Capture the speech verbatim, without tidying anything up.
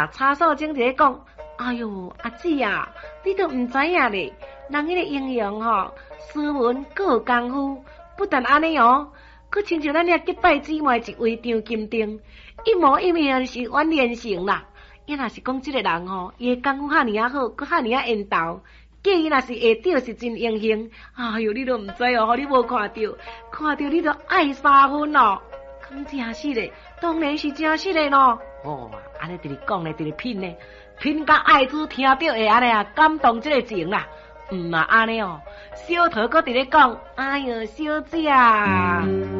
啊，查素贞就咧讲，哎哟，阿姊啊，你都唔知影咧，人迄个英雄吼，斯文各有功夫，不但安尼哦，佮亲像咱遐结拜姊妹一位张金丁，一模一样是阮连成啦。伊若是讲即个人吼，伊个功夫遐尼啊好，佮遐尼啊缘投。假伊若是下钓是真英雄，哎哟，你都唔知哦，你无看到，看到你都爱三分咯，讲真实嘞，当然是真实嘞咯。哦，安尼伫咧讲咧，伫咧品咧，品甲爱子听到会安尼啊，感动即个情啦。唔嘛安尼哦，小桃搁伫咧讲，哎哟，小姐。